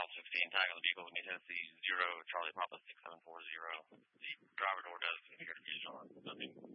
Golf 16, tag on the vehicle, New Tennessee 0, Charlie Papa 6740. The driver door does appear to be on. Nothing